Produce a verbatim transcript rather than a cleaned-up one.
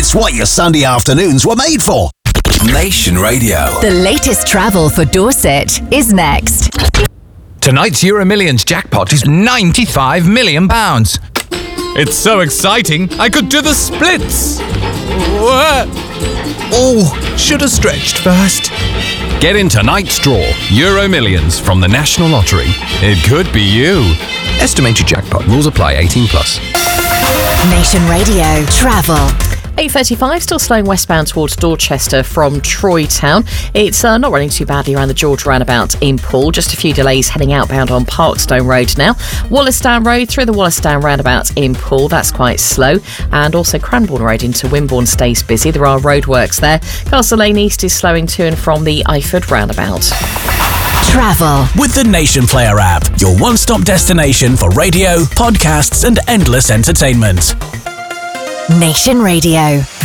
It's what your Sunday afternoons were made for. Nation Radio. The latest travel for Dorset is next. Tonight's Euro Millions jackpot is ninety-five million pounds. It's so exciting, I could do the splits. Oh, should have stretched first. Get in tonight's draw, Euro Millions from the National Lottery. It could be you. Estimated jackpot. Rules apply. eighteen plus. Nation Radio Travel. eight thirty-five, still slowing westbound towards Dorchester from Troy Town. It's uh, not running too badly around the George roundabout in Poole. Just a few delays heading outbound on Parkstone Road now. Wallasdown Road through the Wallasdown roundabout in Poole. That's quite slow. And also Cranbourne Road into Wimborne stays busy. There are roadworks there. Castle Lane East is slowing to and from the Iford roundabout. Travel. With the Nation Player app, your one-stop destination for radio, podcasts and endless entertainment. Nation Radio.